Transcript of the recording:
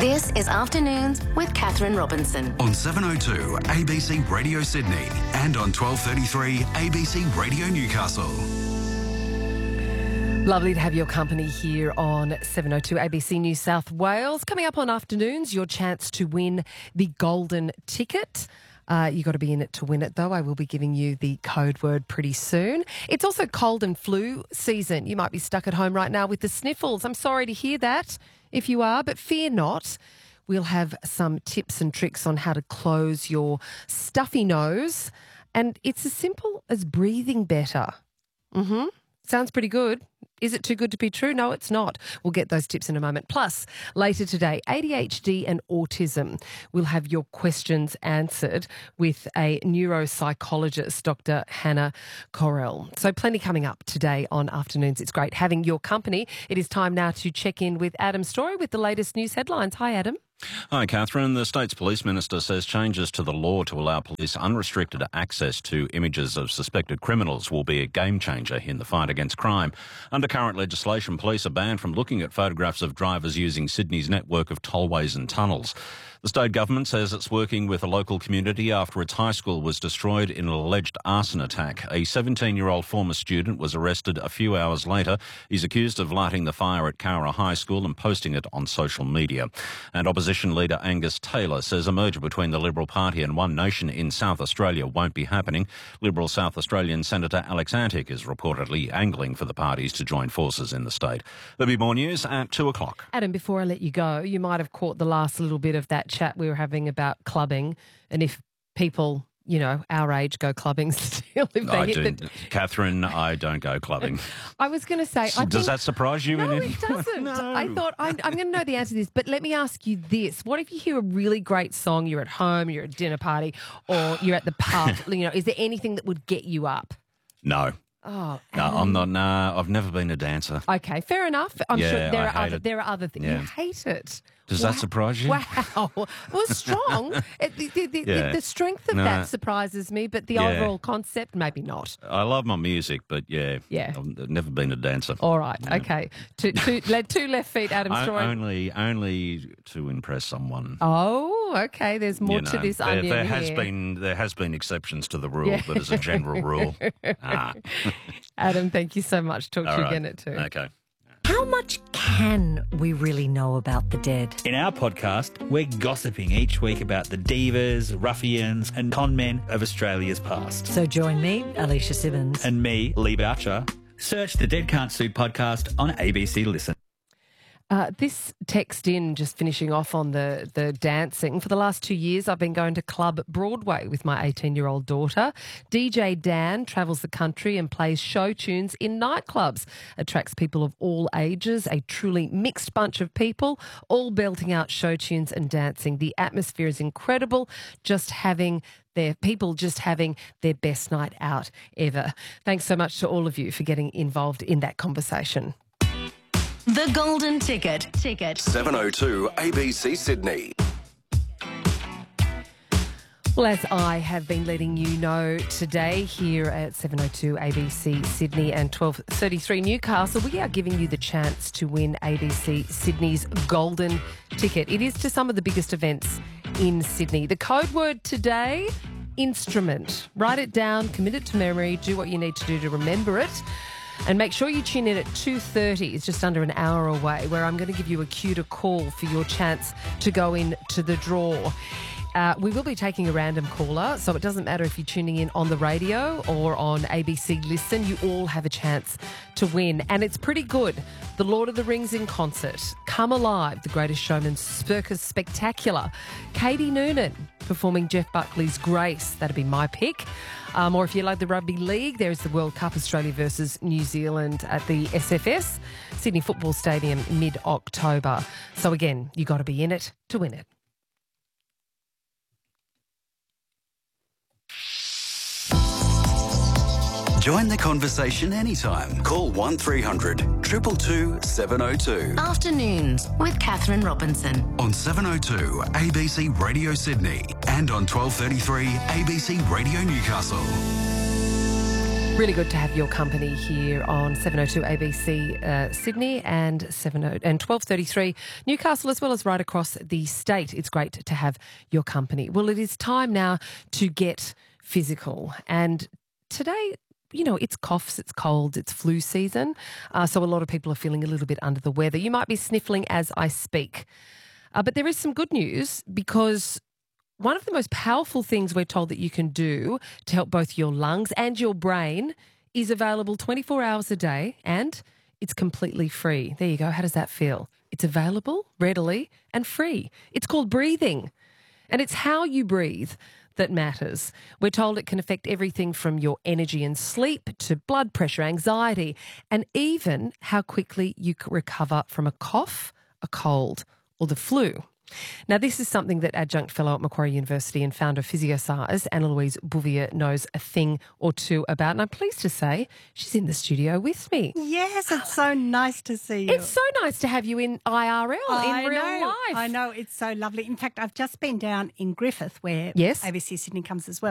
This is Afternoons with Catherine Robinson. On 702 ABC Radio Sydney and on 1233 ABC Radio Newcastle. Lovely to have your company here on 702 ABC New South Wales. Coming up on Afternoons, your chance to win the golden ticket. You got to be in it to win it, though. I will be giving you the code word pretty soon. It's also cold and flu season. You might be stuck at home right now with the sniffles. I'm sorry to hear that if you are, but fear not. We'll have some tips and tricks on how to close your stuffy nose. And it's as simple as breathing better. Sounds pretty good. Is it too good to be true? No, it's not. We'll get those tips in a moment. Plus, later today, ADHD and autism. We'll have your questions answered with a neuropsychologist, Dr. Hannah Correll. So plenty coming up today on Afternoons. It's great having your company. It is time now to check in with Adam Story with the latest news headlines. Hi, Adam. Hi, Catherine. The state's police minister says changes to the law to allow police unrestricted access to images of suspected criminals will be a game changer in the fight against crime. Under current legislation, police are banned from looking at photographs of drivers using Sydney's network of tollways and tunnels. The state government says it's working with a local community after its high school was destroyed in an alleged arson attack. A 17-year-old former student was arrested a few hours later. He's accused of lighting the fire at Cowra High School and posting it on social media. And opposition leader Angus Taylor says a merger between the Liberal Party and One Nation in South Australia won't be happening. Liberal South Australian Senator Alex Antic is reportedly angling for the parties to join forces in the state. There'll be more news at 2 o'clock. Adam, before I let you go, you might have caught the last little bit of that chat we were having about clubbing and if people, you know, our age go clubbing still. If they Catherine, I don't go clubbing. I was going to say... Does that surprise you? No, it doesn't. No. I thought, I'm going to know the answer to this, but let me ask you this. What if you hear a really great song, you're at home, you're at a dinner party, or you're at the pub? You know, is there anything that would get you up? No. Oh, no, I'm not. No, I've never been a dancer. Okay, fair enough. I'm sure there are other things. Yeah. You hate it. Does that surprise you? Wow. Well, strong. The strength of that surprises me, but the overall concept, maybe not. I love my music, but I've never been a dancer. All right, okay. Two left feet, Adam Story. Only to impress someone. Oh, okay. There's more to this onion there has been exceptions to the rule, but as a general rule. Adam, thank you so much. Talk to you again at 2. Okay. How much can we really know about the dead? In our podcast, we're gossiping each week about the divas, ruffians and con men of Australia's past. So join me, Alicia Simmons. And me, Lee Boucher. Search the Dead Can't Sue podcast on ABC Listen. This text in, just finishing off on the dancing. For the last 2 years, I've been going to Club Broadway with my 18-year-old daughter. DJ Dan travels the country and plays show tunes in nightclubs. Attracts people of all ages, a truly mixed bunch of people, all belting out show tunes and dancing. The atmosphere is incredible, just having their best night out ever. Thanks so much to all of you for getting involved in that conversation. The Golden Ticket. 702 ABC Sydney. Well, as I have been letting you know today here at 702 ABC Sydney and 1233 Newcastle, we are giving you the chance to win ABC Sydney's Golden Ticket. It is to some of the biggest events in Sydney. The code word today, instrument. Write it down, commit it to memory, do what you need to do to remember it. And make sure you tune in at 2:30. It's just under an hour away, where I'm going to give you a cue to call for your chance to go into the draw. We will be taking a random caller, so it doesn't matter if you're tuning in on the radio or on ABC Listen. You all have a chance to win, and it's pretty good. The Lord of the Rings in concert, Come Alive, The Greatest Showman Circus Spectacular, Katie Noonan performing Jeff Buckley's Grace. That'd be my pick. Or if you like the rugby league, there is the World Cup, Australia versus New Zealand at the SFS, Sydney Football Stadium, mid-October. So again, you got to be in it to win it. Join the conversation anytime. Call 1300 222 702. Afternoons with Catherine Robinson. On 702 ABC Radio Sydney and on 1233 ABC Radio Newcastle. Really good to have your company here on 702 ABC Sydney and 1233 Newcastle, as well as right across the state. It's great to have your company. Well, it is time now to get physical. And today, you know, it's coughs, it's colds, it's flu season. So a lot of people are feeling a little bit under the weather. You might be sniffling as I speak. But there is some good news, because one of the most powerful things we're told that you can do to help both your lungs and your brain is available 24 hours a day, and it's completely free. There you go. How does that feel? It's available readily and free. It's called breathing, and it's how you breathe that matters. We're told it can affect everything from your energy and sleep to blood pressure, anxiety, and even how quickly you can recover from a cough, a cold, or the flu. Now, this is something that Adjunct Fellow at Macquarie University and founder of PhysioScience, Anna-Louise Bouvier, knows a thing or two about. And I'm pleased to say she's in the studio with me. Yes, it's so nice to see you. It's so nice to have you in IRL, in real life. I know, it's so lovely. In fact, I've just been down in Griffith, where Yes. ABC Sydney comes as well.